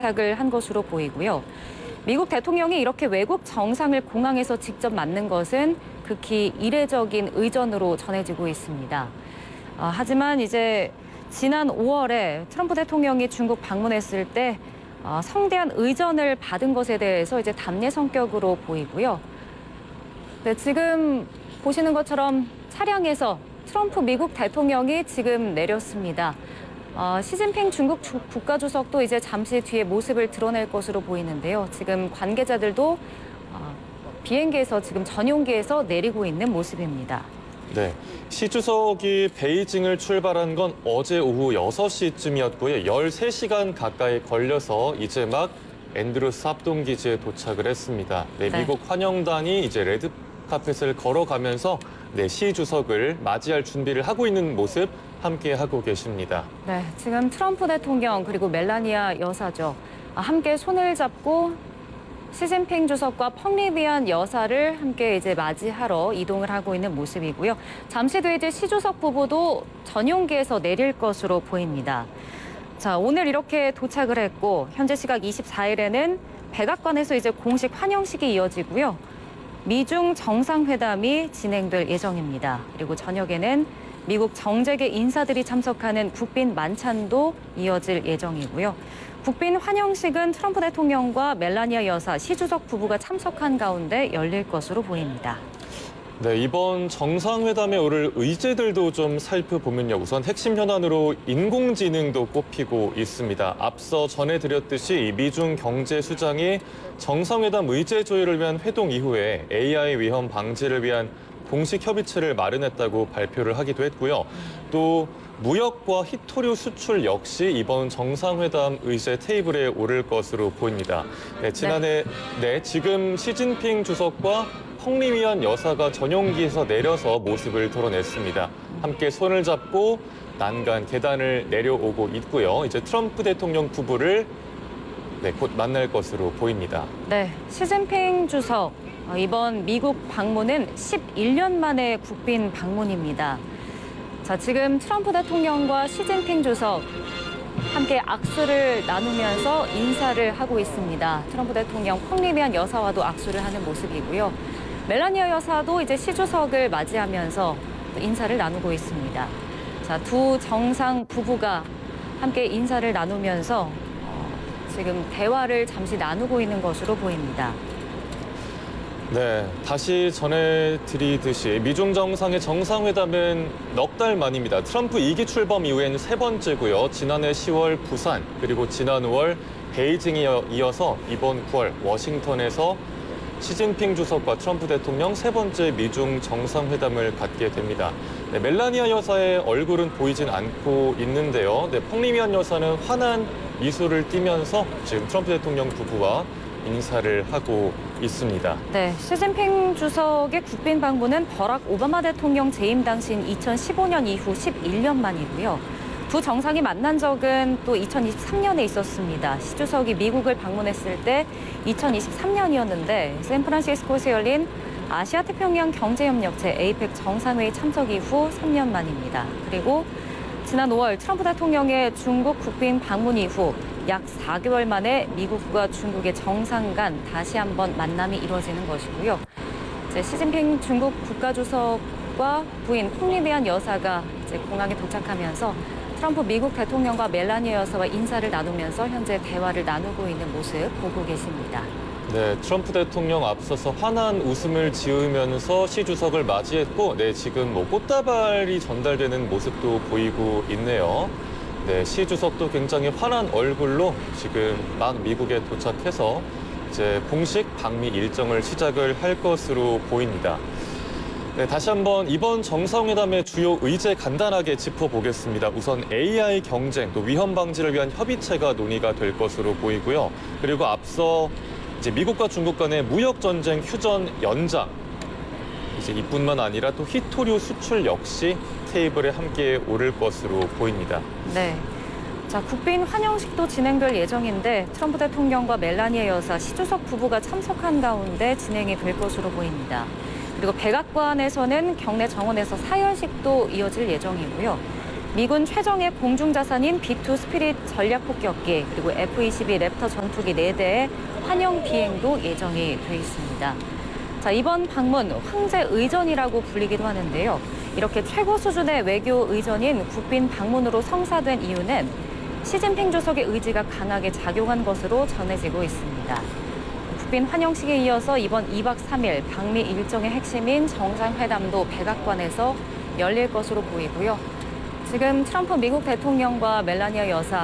도착을 한 것으로 보이고요. 미국 대통령이 이렇게 외국 정상을 공항에서 직접 맞는 것은 극히 이례적인 의전으로 전해지고 있습니다. 하지만 이제 지난 5월에 트럼프 대통령이 중국 방문했을 때 성대한 의전을 받은 것에 대해서 이제 담례 성격으로 보이고요. 네, 지금 보시는 것처럼 차량에서 트럼프 미국 대통령이 지금 내렸습니다. 시진핑 중국 국가주석도 이제 잠시 뒤에 모습을 드러낼 것으로 보이는데요. 지금 관계자들도 비행기에서 지금 전용기에서 내리고 있는 모습입니다. 네, 시 주석이 베이징을 출발한 건 어제 오후 6시쯤이었고요. 13시간 가까이 걸려서 이제 막 앤드루스 합동기지에 도착을 했습니다. 네, 미국 환영단이 이제 레드카펫을 걸어가면서 시 주석을 맞이할 준비를 하고 있는 모습 함께 하고 계십니다. 네, 지금 트럼프 대통령 그리고 멜라니아 여사죠. 함께 손을 잡고 시진핑 주석과 펑리비안 여사를 함께 이제 맞이하러 이동을 하고 있는 모습이고요. 잠시 뒤에 이제 시 주석 부부도 전용기에서 내릴 것으로 보입니다. 자, 오늘 이렇게 도착을 했고 현재 시각 24일에는 백악관에서 이제 공식 환영식이 이어지고요. 미중 정상회담이 진행될 예정입니다. 그리고 저녁에는 미국 정재계 인사들이 참석하는 국빈 만찬도 이어질 예정이고요. 국빈 환영식은 트럼프 대통령과 멜라니아 여사, 시 주석 부부가 참석한 가운데 열릴 것으로 보입니다. 네, 이번 정상회담에 오를 의제들도 좀 살펴보면요. 우선 핵심 현안으로 인공지능도 꼽히고 있습니다. 앞서 전해드렸듯이 미중 경제 수장이 정상회담 의제 조율을 위한 회동 이후에 AI 위험 방지를 위한 공식 협의체를 마련했다고 발표를 하기도 했고요. 또 무역과 희토류 수출 역시 이번 정상회담 의제 테이블에 오를 것으로 보입니다. 지금 시진핑 주석과 펑리비안 여사가 전용기에서 내려서 모습을 드러냈습니다. 함께 손을 잡고 난간 계단을 내려오고 있고요. 이제 트럼프 대통령 부부를 곧 만날 것으로 보입니다. 네, 시진핑 주석 이번 미국 방문은 11년 만의 국빈 방문입니다. 자, 지금 트럼프 대통령과 시진핑 주석 함께 악수를 나누면서 인사를 하고 있습니다. 트럼프 대통령 펑리비안 여사와도 악수를 하는 모습이고요. 멜라니아 여사도 이제 시 주석을 맞이하면서 인사를 나누고 있습니다. 자, 두 정상 부부가 함께 인사를 나누면서 지금 대화를 잠시 나누고 있는 것으로 보입니다. 네, 다시 전해드리듯이 미중 정상의 정상회담은 넉 달 만입니다. 트럼프 2기 출범 이후엔 세 번째고요. 지난해 10월 부산, 그리고 지난 5월 베이징에 이어서 이번 9월 워싱턴에서 시진핑 주석과 트럼프 대통령 세 번째 미중 정상회담을 갖게 됩니다. 네, 멜라니아 여사의 얼굴은 보이진 않고 있는데요. 펑리비안 여사는 환한 미소를 띠면서 지금 트럼프 대통령 부부와 인사를 하고 있습니다. 네, 시진핑 주석의 국빈 방문은 버락 오바마 대통령 재임 당시인 2015년 이후 11년 만이고요. 두 정상이 만난 적은 또 2023년에 있었습니다. 시 주석이 미국을 방문했을 때 2023년이었는데 샌프란시스코에서 열린 아시아태평양 경제협력체 APEC 정상회의 참석 이후 3년 만입니다. 그리고 지난 5월 트럼프 대통령의 중국 국빈 방문 이후 약 4개월 만에 미국과 중국의 정상 간 다시 한번 만남이 이루어지는 것이고요. 이제 시진핑 중국 국가주석과 부인 펑리비안 여사가 이제 공항에 도착하면서 트럼프 미국 대통령과 멜라니아 여사와 인사를 나누면서 현재 대화를 나누고 있는 모습 보고 계십니다. 네, 트럼프 대통령 앞서서 환한 웃음을 지으면서 시 주석을 맞이했고, 지금 꽃다발이 전달되는 모습도 보이고 있네요. 네, 시 주석도 굉장히 환한 얼굴로 지금 막 미국에 도착해서 이제 공식 방미 일정을 시작을 할 것으로 보입니다. 네, 다시 한번 이번 정상회담의 주요 의제 간단하게 짚어보겠습니다. 우선 AI 경쟁, 또 위험 방지를 위한 협의체가 논의가 될 것으로 보이고요. 그리고 앞서 이제 미국과 중국 간의 무역 전쟁 휴전 연장, 이제 이뿐만 아니라 또 희토류 수출 역시 테이블에 함께 오를 것으로 보입니다. 네. 자, 국빈 환영식도 진행될 예정인데 트럼프 대통령과 멜라니아 여사, 시 주석 부부가 참석한 가운데 진행이 될 것으로 보입니다. 그리고 백악관에서는 경내 정원에서 사열식도 이어질 예정이고요. 미군 최정예 공중자산인 B2 스피릿 전략 폭격기 그리고 F-22 랩터 전투기 4대의 환영 비행도 예정이 돼 있습니다. 자, 이번 방문 황제 의전이라고 불리기도 하는데요. 이렇게 최고 수준의 외교 의전인 국빈 방문으로 성사된 이유는 시진핑 주석의 의지가 강하게 작용한 것으로 전해지고 있습니다. 국빈 환영식에 이어서 이번 2박 3일 방미 일정의 핵심인 정상회담도 백악관에서 열릴 것으로 보이고요. 지금 트럼프 미국 대통령과 멜라니아 여사,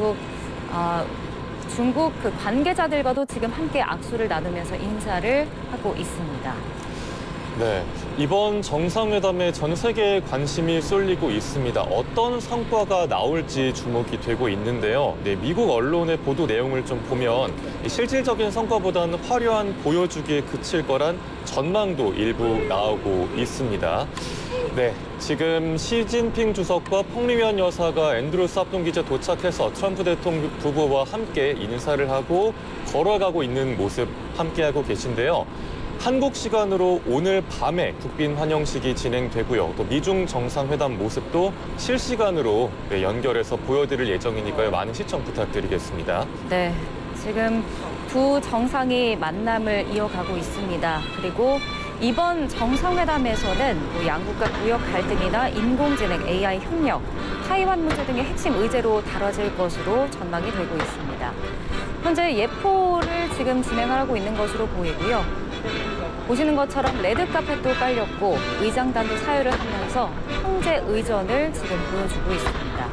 중국 그 관계자들과도 지금 함께 악수를 나누면서 인사를 하고 있습니다. 네, 이번 정상회담에 전 세계에 관심이 쏠리고 있습니다. 어떤 성과가 나올지 주목이 되고 있는데요. 네, 미국 언론의 보도 내용을 좀 보면 실질적인 성과보다는 화려한 보여주기에 그칠 거란 전망도 일부 나오고 있습니다. 네, 지금 시진핑 주석과 펑리면 여사가 앤드루스 합동기지에 도착해서 트럼프 대통령 부부와 함께 인사를 하고 걸어가고 있는 모습 함께하고 계신데요. 한국 시간으로 오늘 밤에 국빈 환영식이 진행되고요. 또 미중 정상회담 모습도 실시간으로 연결해서 보여드릴 예정이니까요. 많은 시청 부탁드리겠습니다. 네, 지금 두 정상이 만남을 이어가고 있습니다. 그리고 이번 정상회담에서는 양국 간 무역 갈등이나 인공지능, AI 협력, 타이완 문제 등의 핵심 의제로 다뤄질 것으로 전망이 되고 있습니다. 현재 예포를 지금 진행하고 있는 것으로 보이고요. 보시는 것처럼 레드카펫도 깔렸고 의장단도 사유를 하면서 황제 의전을 지금 보여주고 있습니다.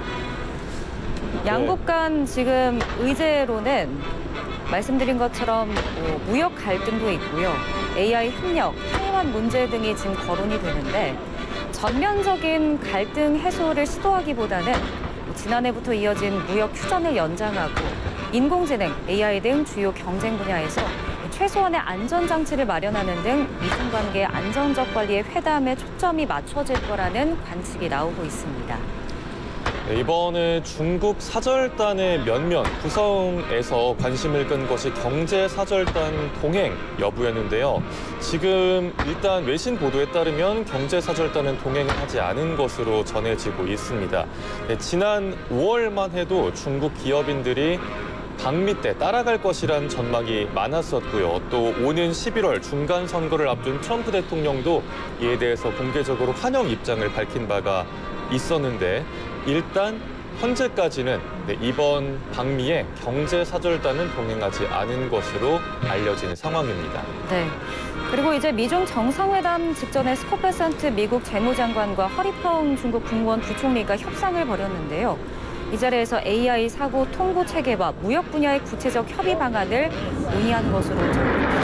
양국 간 지금 의제로는 말씀드린 것처럼 무역 갈등도 있고요. AI 협력, 타이완 문제 등이 지금 거론이 되는데 전면적인 갈등 해소를 시도하기보다는 지난해부터 이어진 무역 휴전을 연장하고 인공지능, AI 등 주요 경쟁 분야에서 최소한의 안전장치를 마련하는 등 미중 관계 안정적 관리의 회담에 초점이 맞춰질 거라는 관측이 나오고 있습니다. 네, 이번에 중국 사절단의 면면 구성에서 관심을 끈 것이 경제사절단 동행 여부였는데요. 지금 일단 외신 보도에 따르면 경제사절단은 동행을 하지 않은 것으로 전해지고 있습니다. 네, 지난 5월만 해도 중국 기업인들이 방미 때 따라갈 것이란 전망이 많았었고요. 또 오는 11월 중간 선거를 앞둔 트럼프 대통령도 이에 대해서 공개적으로 환영 입장을 밝힌 바가 있었는데 일단 현재까지는 이번 방미에 경제사절단은 동행하지 않은 것으로 알려진 상황입니다. 네. 그리고 이제 미중 정상회담 직전에 스콧 베센트 미국 재무장관과 허리펑 중국 국무원 부총리가 협상을 벌였는데요. 이 자리에서 AI 사고 통보 체계와 무역 분야의 구체적 협의 방안을 논의한 것으로 전해집니다.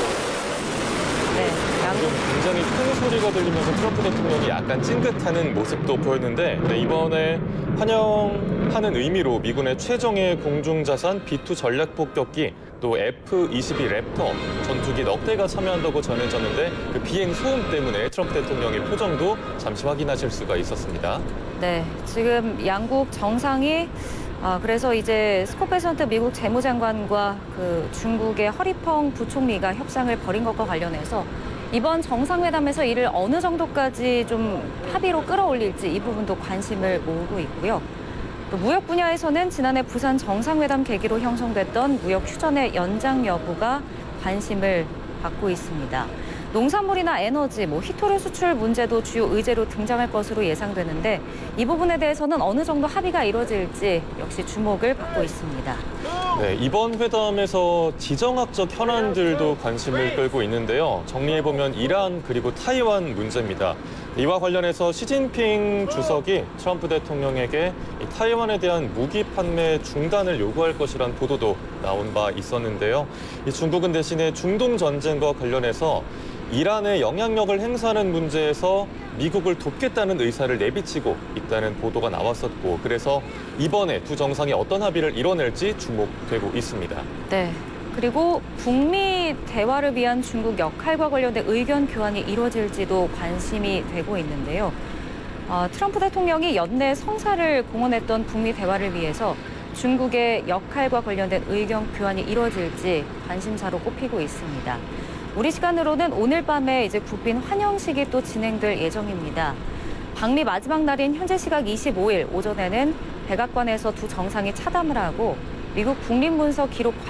네, 지금 굉장히 큰 소리가 들리면서 트럼프 대통령이 약간 찡긋하는 모습도 보였는데 이번에 환영하는 의미로 미군의 최정예 공중자산 B2 전략폭격기 또 F-22 랩터 전투기 넉 대가 참여한다고 전해졌는데 그 비행 소음 때문에 트럼프 대통령의 표정도 잠시 확인하실 수가 있었습니다. 네, 지금 양국 정상이 그래서 이제 스콧 베센트 미국 재무장관과 그 중국의 허리펑 부총리가 협상을 벌인 것과 관련해서 이번 정상회담에서 이를 어느 정도까지 좀 합의로 끌어올릴지 이 부분도 관심을 모으고 있고요. 또 무역 분야에서는 지난해 부산 정상회담 계기로 형성됐던 무역 휴전의 연장 여부가 관심을 받고 있습니다. 농산물이나 에너지, 히토류 수출 문제도 주요 의제로 등장할 것으로 예상되는데 이 부분에 대해서는 어느 정도 합의가 이뤄질지 역시 주목을 받고 있습니다. 네, 이번 회담에서 지정학적 현안들도 관심을 끌고 있는데요. 정리해보면 이란 그리고 타이완 문제입니다. 이와 관련해서 시진핑 주석이 트럼프 대통령에게 타이완에 대한 무기 판매 중단을 요구할 것이란 보도도 나온 바 있었는데요. 중국은 대신에 중동 전쟁과 관련해서 이란의 영향력을 행사하는 문제에서 미국을 돕겠다는 의사를 내비치고 있다는 보도가 나왔었고 그래서 이번에 두 정상이 어떤 합의를 이뤄낼지 주목되고 있습니다. 네. 그리고 북미 대화를 위한 중국 역할과 관련된 의견 교환이 이루어질지도 관심이 되고 있는데요. 트럼프 대통령이 연내 성사를 공언했던 북미 대화를 위해서 중국의 역할과 관련된 의견 교환이 이루어질지 관심사로 꼽히고 있습니다. 우리 시간으로는 오늘 밤에 이제 국빈 환영식이 또 진행될 예정입니다. 방미 마지막 날인 현재 시각 25일 오전에는 백악관에서 두 정상이 차담을 하고 미국 국립문서 기록